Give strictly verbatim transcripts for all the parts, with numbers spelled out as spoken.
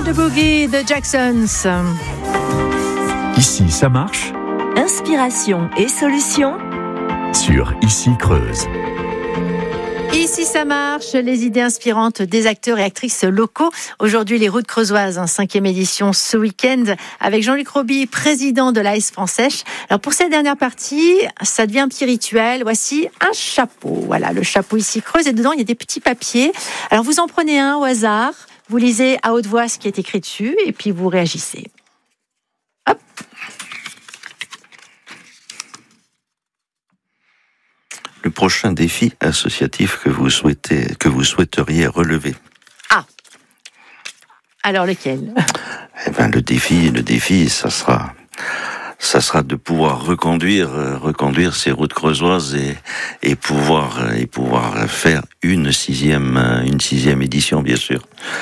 de Boogie de Jacksons. Ici, ça marche. Inspiration et solutions Sur Ici Creuse. Ici ça marche, les idées inspirantes des acteurs et actrices locaux. Aujourd'hui, les routes creusoises, hein, cinquième édition ce week-end, avec Jean-Luc Roby, président de l'A S Francèche. Alors pour cette dernière partie, ça devient un petit rituel. Voici un chapeau. Voilà, le chapeau Ici Creuse, et dedans il y a des petits papiers. Alors vous en prenez un au hasard, vous lisez à haute voix ce qui est écrit dessus, et puis vous réagissez. Hop. Le prochain défi associatif que vous souhaitez, que vous souhaiteriez relever. Ah. Alors lequel? Eh ben, le défi, le défi, ça sera, ça sera de pouvoir reconduire, euh, reconduire ces routes creusoises et, et pouvoir, euh, et pouvoir faire une sixième, euh, une sixième édition, bien sûr.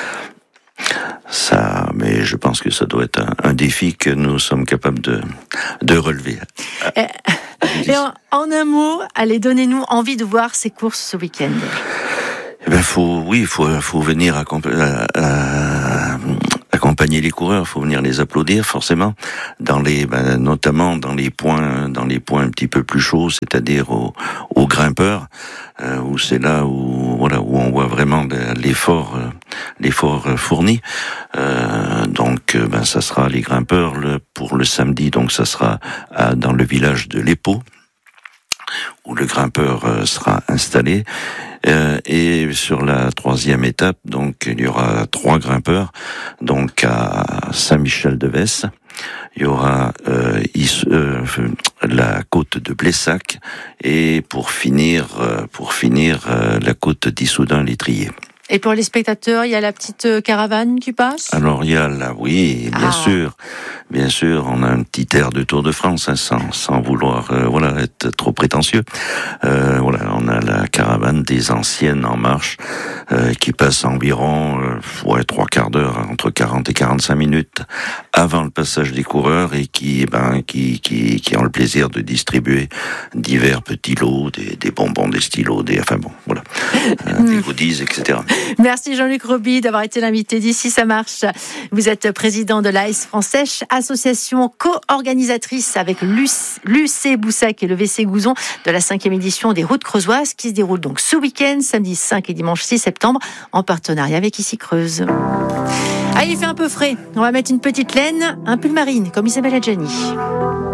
Ça, mais je pense que ça doit être un, un défi que nous sommes capables de, de relever. Euh... Et en, en un mot, allez, donnez-nous envie de voir ces courses ce week-end. Eh ben, faut, oui, il faut, faut venir accomp- euh, euh, accompagner les coureurs, il faut venir les applaudir, forcément, dans les, ben, notamment dans les points, dans les points un petit peu plus chauds, c'est-à-dire aux, aux grimpeurs, euh, où c'est là où, voilà, où on voit vraiment l'effort, euh, l'effort fourni. Euh, donc, ben, ça sera les grimpeurs le, pour le samedi, donc ça sera à, dans le village de l'Épau, où le grimpeur euh, sera installé. Euh, et sur la troisième étape, donc il y aura trois grimpeurs, donc à Saint-Michel-de-Vesse, il y aura euh, is, euh, la côte de Blessac, et pour finir, euh, pour finir euh, la côte d'Issoudun-Létrier. Et pour les spectateurs, il y a la petite caravane qui passe? Alors il y a là, oui, bien ah. sûr, bien sûr, on a un petit air de Tour de France, hein, sans, sans vouloir, euh, voilà, être trop prétentieux. Euh, voilà, on a la caravane des anciennes en marche, euh, qui passe environ, euh, ouais, trois quarts d'heure, entre quarante et quarante-cinq minutes avant le passage des coureurs, et qui, ben, qui, qui, qui ont le plaisir de distribuer divers petits lots, des, des bonbons, des stylos, des, enfin bon, voilà, euh, des goodies, et cetera. Merci Jean-Luc Roby d'avoir été l'invité d'Ici ça marche. Vous êtes président de l'A S Francèche, association co-organisatrice avec l'U C Boussac et le V C Gouzon de la cinquième édition des routes creusoises, qui se déroule donc ce week-end, samedi cinq et dimanche six septembre, en partenariat avec Ici Creuse. Ah, il fait un peu frais. On va mettre une petite laine, un pull marine, comme Isabelle Adjani.